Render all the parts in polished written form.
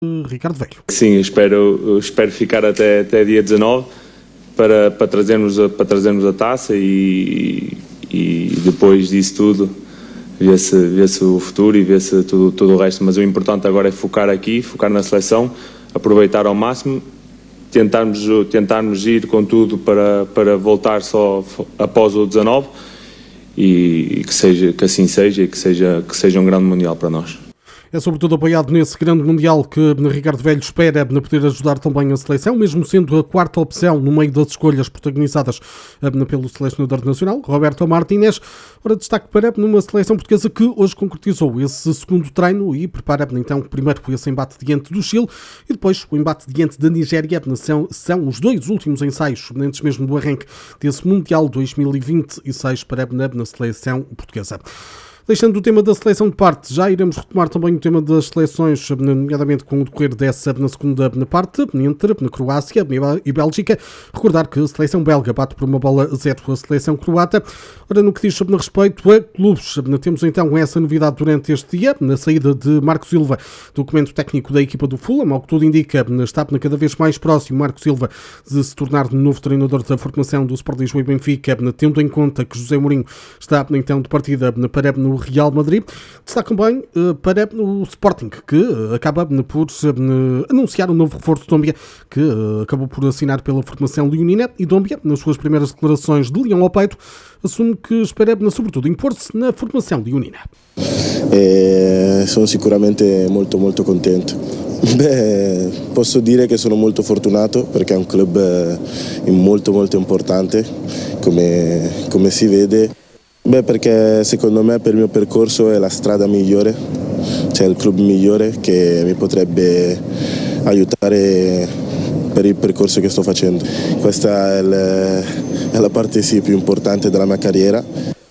Ricardo Velho. Sim, espero ficar até dia 19 para trazermos a taça e depois disso tudo ver-se o futuro e ver-se tudo o resto. Mas o importante agora é focar na seleção, aproveitar ao máximo, tentarmos ir com tudo para voltar só após o 19 e que assim seja e que seja um grande mundial para nós. É sobretudo apoiado nesse grande mundial que Ricardo Velho espera poder ajudar também a seleção, mesmo sendo a quarta opção no meio das escolhas protagonizadas pelo selecionador nacional, Roberto Martínez. Ora, destaque para numa seleção portuguesa que hoje concretizou esse segundo treino e prepara então primeiro esse embate diante do Chile e depois o embate diante da Nigéria. São os dois últimos ensaios, antes mesmo do arranque desse Mundial 2026 para na seleção portuguesa. Deixando o tema da seleção de parte, já iremos retomar também o tema das seleções, nomeadamente com o decorrer dessa na segunda parte, entre Croácia e Bélgica. Recordar que a seleção belga bate por 1-0 a seleção croata. Ora, no que diz sobre respeito a clubes, temos então essa novidade durante este dia, na saída de Marco Silva, documento técnico da equipa do Fulham, ao que tudo indica, está cada vez mais próximo Marco Silva de se tornar novo treinador da formação do Sport Lisboa e Benfica, tendo em conta que José Mourinho está então de partida para o Real Madrid. Destaca também para o Sporting, que acaba por anunciar um novo reforço de Dómbia, que acabou por assinar pela formação leonina, e Dómbia, nas suas primeiras declarações de leão ao peito, assume que espera, sobretudo, impor-se na formação leonina. Sono sicuramente molto contento. Posso dire che sono molto fortunato perché è un club molto importante, come si vede. Perché secondo me per il mio percorso è la strada migliore, cioè il club migliore che mi potrebbe aiutare per il percorso che sto facendo. Questa è la parte più importante della mia carriera.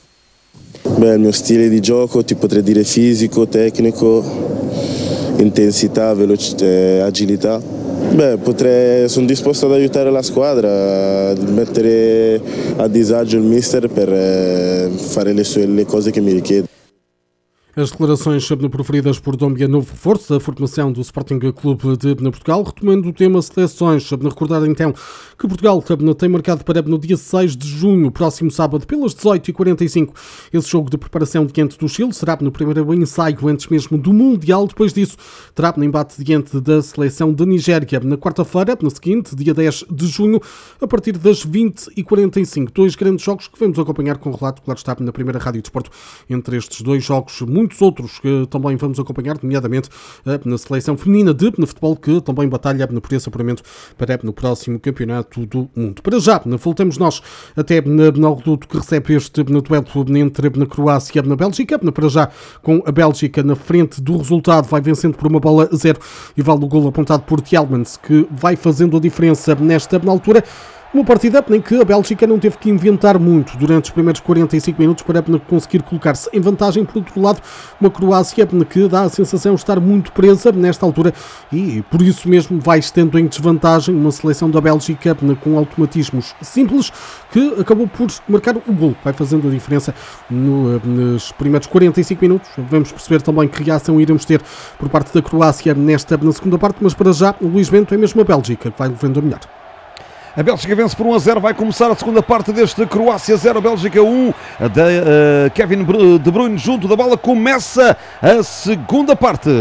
Il mio stile di gioco ti potrei dire fisico, tecnico, intensità, velocità, agilità. Sono disposto ad aiutare la squadra, a mettere a disagio il mister per fare le cose che mi richiede. As declarações proferidas por Dómbia, novo reforço da formação do Sporting Clube de Portugal. Retomando o tema seleções, recordar então que Portugal tem marcado para no dia 6 de junho, próximo sábado, pelas 18h45, esse jogo de preparação diante do Chile. Será no primeiro ensaio antes mesmo do Mundial. Depois disso, terá no embate diante da seleção da Nigéria na quarta-feira, na seguinte, dia 10 de junho, a partir das 20h45. Dois grandes jogos que vamos acompanhar com o relato, claro está, na primeira Rádio Desporto. Entre estes dois jogos, muitos outros que também vamos acompanhar, nomeadamente na seleção feminina de futebol, que também batalha por esse apuramento para no próximo Campeonato do Mundo. Para já, voltamos nós até ao reduto que recebe este duelo entre a Croácia e a Bélgica. Para já, com a Bélgica na frente do resultado, vai vencendo por 1-0 e vale o golo apontado por Tielemans, que vai fazendo a diferença nesta altura. Uma partida em que a Bélgica não teve que inventar muito durante os primeiros 45 minutos para conseguir colocar-se em vantagem. Por outro lado, uma Croácia que dá a sensação de estar muito presa nesta altura e por isso mesmo vai estando em desvantagem. Uma seleção da Bélgica com automatismos simples que acabou por marcar o gol. Vai fazendo a diferença nos primeiros 45 minutos. Vamos perceber também que reação iremos ter por parte da Croácia na segunda parte, mas para já o Luís Bento é mesmo a Bélgica que vai levando a melhor. A Bélgica vence por 1-0, vai começar a segunda parte deste Croácia 0, Bélgica 1, Kevin De Bruyne junto da bola, começa a segunda parte.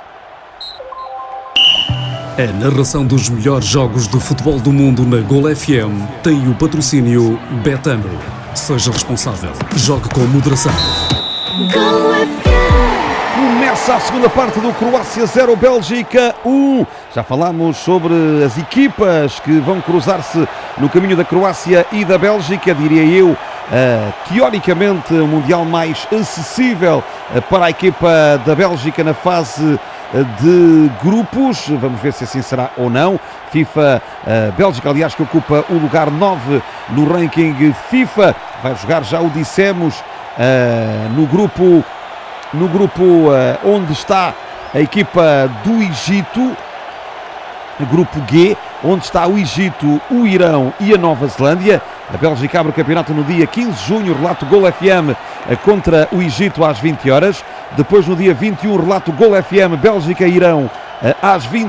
A narração dos melhores jogos do futebol do mundo na Gol FM tem o patrocínio Betano. Seja responsável, jogue com moderação. Gol FM. Começa a segunda parte do Croácia 0, Bélgica 1. Já falámos sobre as equipas que vão cruzar-se no caminho da Croácia e da Bélgica, diria eu, teoricamente o Mundial mais acessível para a equipa da Bélgica na fase de grupos. Vamos ver se assim será ou não. FIFA, Bélgica, aliás, que ocupa o lugar 9 no ranking FIFA, vai jogar, já o dissemos, no grupo onde está a equipa do Egito, grupo G, onde está o Egito, o Irão e a Nova Zelândia. A Bélgica abre o campeonato no dia 15 de junho, relato Gol FM contra o Egito às 20 horas. Depois, no dia 21, relato Gol FM, Bélgica e Irão às 20.